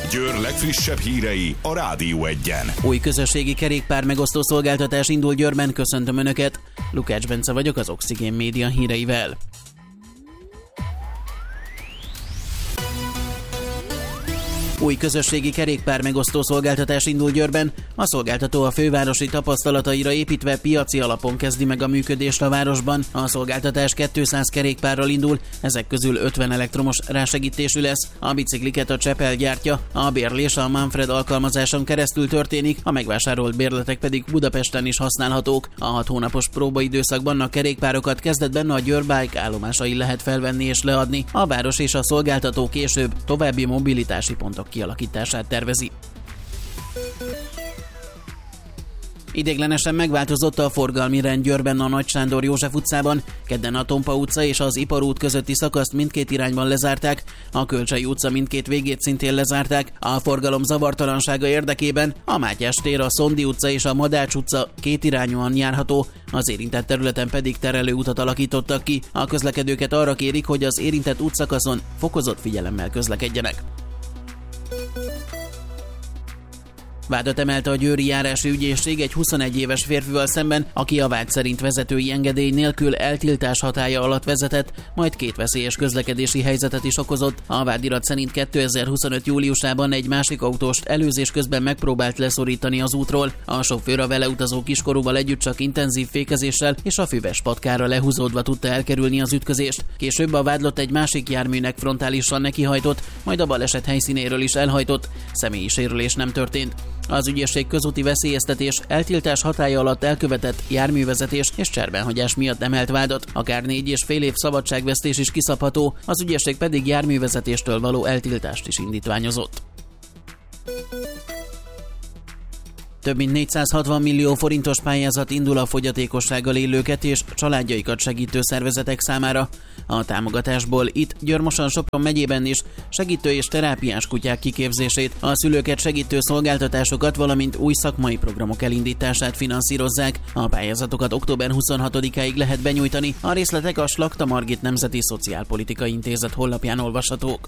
Győr legfrissebb hírei a Rádió Egyen. Új közösségi kerékpár megosztó szolgáltatás indul Győrben, köszöntöm Önöket. Lukács Bence vagyok az Oxigén Média híreivel. Új közösségi kerékpár megosztó szolgáltatás indul Győrben. A szolgáltató a fővárosi tapasztalataira építve piaci alapon kezdi meg a működést a városban. A szolgáltatás 200 kerékpárral indul, ezek közül 50 elektromos rásegítésű lesz. A bicikliket a Csepel gyártja, a bérlés a Manfred alkalmazáson keresztül történik, a megvásárolt bérletek pedig Budapesten is használhatók. A 6 hónapos próbaidőszakban a kerékpárokat kezdetben a Győr Bike állomásain lehet felvenni és leadni. A város és a szolgáltató később további mobilitási pontok kialakítását tervezi. Ideiglenesen megváltozott a forgalmi rend Győrben a Nagy Sándor József utcában. Kedden a Tompa utca és az Iparút közötti szakaszt mindkét irányban lezárták, a Kölcsei utca mindkét végét szintén lezárták. A forgalom zavartalansága érdekében a Mátyás tér, a Szondi utca és a Madács utca kétirányúan járható, az érintett területen pedig terelőutat alakítottak ki. A közlekedőket arra kérik, hogy az érintett útszakaszon fokozott figyelemmel közlekedjenek. Vádat emelte a győri járási ügyészség egy 21 éves férfival szemben, aki a vád szerint vezetői engedély nélkül eltiltás hatálya alatt vezetett, majd 2 veszélyes közlekedési helyzetet is okozott. A vádirat szerint 2025. júliusában egy másik autóst előzés közben megpróbált leszorítani az útról. A sofőr a vele utazó kiskorúval együtt csak intenzív fékezéssel és a füves patkára lehúzódva tudta elkerülni az ütközést. Később a vádlott egy másik járműnek frontálisan nekihajtott, majd a baleset helyszínéről is elhajtott. Személyi sérülés nem történt. Az ügyészség közúti veszélyeztetés, eltiltás hatálya alatt elkövetett járművezetés és cserbenhagyás miatt emelt vádat. Akár 4,5 év szabadságvesztés is kiszabható, az ügyészség pedig járművezetéstől való eltiltást is indítványozott. Több mint 460 millió forintos pályázat indul a fogyatékossággal élőket és családjaikat segítő szervezetek számára. A támogatásból itt Győr-Moson-Sopron megyében is segítő és terápiás kutyák kiképzését, a szülőket segítő szolgáltatásokat, valamint új szakmai programok elindítását finanszírozzák. A pályázatokat október 26-áig lehet benyújtani, a részletek a Slakta Margit Nemzeti Szociálpolitikai Intézet honlapján olvashatók.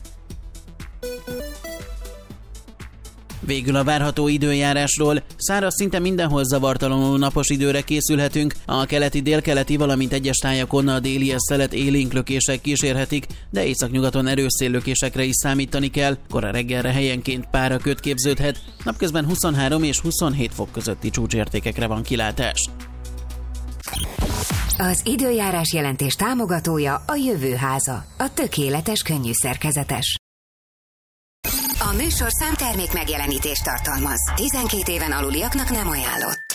Végül a várható időjárásról. Száraz, szinte mindenhol zavartalanul napos időre készülhetünk. A keleti, délkeleti, valamint egyes tájakon a délies szelet élénklökések kísérhetik, de északnyugaton erős széllökésekre is számítani kell. Kora reggelre helyenként páraköd képződhet. Napközben 23 és 27 fok közötti csúcsértékekre van kilátás. Az időjárás jelentés támogatója a Jövő Háza, a tökéletes könnyű szerkezetes. A műsor számtermék megjelenítést tartalmaz. 12 éven aluliaknak nem ajánlott.